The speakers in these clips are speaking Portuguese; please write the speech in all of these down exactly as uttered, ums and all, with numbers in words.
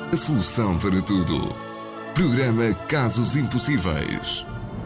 a solução para tudo. Programa Casos Impossíveis.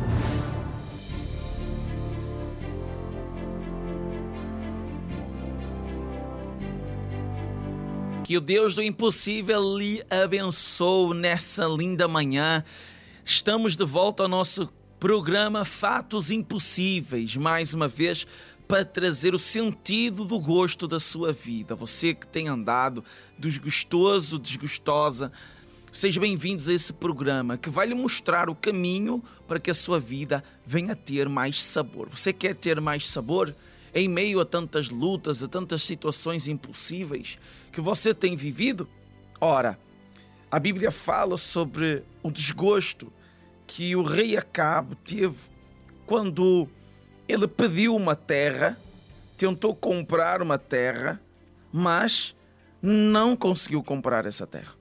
Que o Deus do impossível lhe abençoe nessa linda manhã. Estamos de volta ao nosso programa Fatos Impossíveis, mais uma vez para trazer o sentido do gosto da sua vida. Você que tem andado desgostoso, desgostosa, sejam bem-vindos a esse programa que vai lhe mostrar o caminho para que a sua vida venha a ter mais sabor. Você quer ter mais sabor? Em meio a tantas lutas, a tantas situações impossíveis que você tem vivido? Ora, a Bíblia fala sobre o desgosto que o rei Acabe teve quando ele pediu uma terra, tentou comprar uma terra, mas não conseguiu comprar essa terra.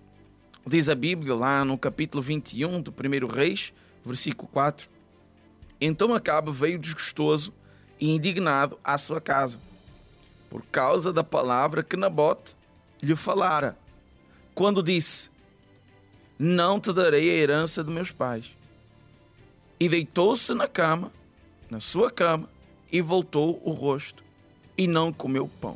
Diz a Bíblia lá no capítulo vinte e um do primeiro Reis, versículo quatro. Então Acabe veio desgostoso e indignado à sua casa, por causa da palavra que Nabote lhe falara, quando disse: não te darei a herança de meus pais. E deitou-se na cama, na sua cama, e voltou o rosto, e não comeu pão.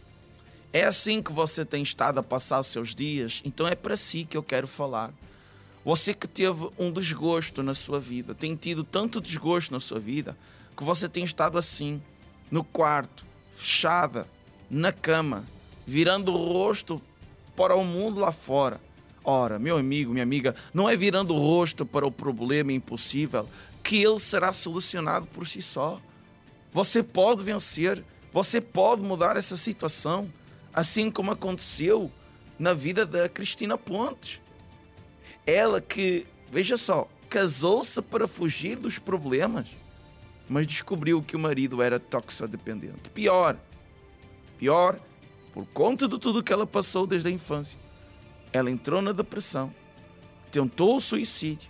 É assim que você tem estado a passar os seus dias? Então é para si que eu quero falar. Você que teve um desgosto na sua vida, tem tido tanto desgosto na sua vida, que você tem estado assim, no quarto, fechada, na cama, virando o rosto para o mundo lá fora. Ora, meu amigo, minha amiga, não é virando o rosto para o problema impossível que ele será solucionado por si só. Você pode vencer, você pode mudar essa situação, assim como aconteceu na vida da Cristina Pontes. Ela que, veja só, casou-se para fugir dos problemas, mas descobriu que o marido era toxicodependente. Pior, pior, por conta de tudo que ela passou desde a infância, ela entrou na depressão, tentou o suicídio,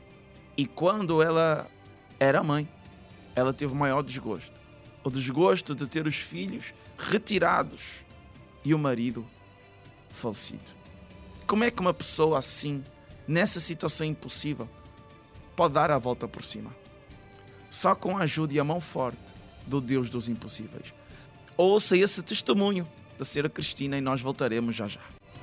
e quando ela era mãe, ela teve o maior desgosto. O desgosto de ter os filhos retirados e o marido falecido. Como é que uma pessoa assim, nessa situação impossível, pode dar a volta por cima? Só com a ajuda e a mão forte do Deus dos impossíveis. Ouça esse testemunho da senhora Cristina e nós voltaremos já já.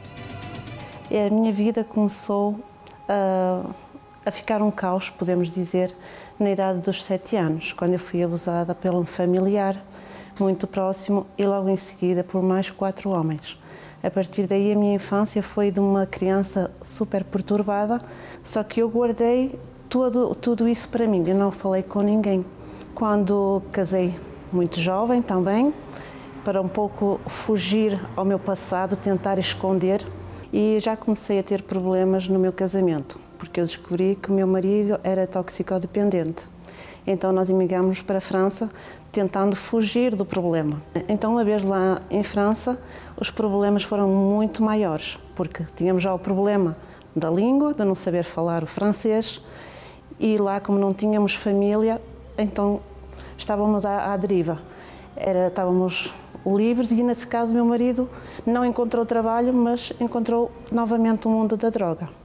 A minha vida começou a, a ficar um caos, podemos dizer, na idade dos sete anos, quando eu fui abusada por um familiar muito próximo e logo em seguida por mais quatro homens. A partir daí a minha infância foi de uma criança super perturbada, só que eu guardei Tudo, tudo isso para mim, eu não falei com ninguém. Quando casei muito jovem também, para um pouco fugir ao meu passado, tentar esconder, e já comecei a ter problemas no meu casamento, porque eu descobri que o meu marido era toxicodependente. Então nós emigramos para a França, tentando fugir do problema. Então uma vez lá em França, os problemas foram muito maiores, porque tínhamos já o problema da língua, de não saber falar o francês, e lá, como não tínhamos família, então estávamos à, à deriva. Era, estávamos livres e, nesse caso, meu marido não encontrou trabalho, mas encontrou novamente o mundo da droga.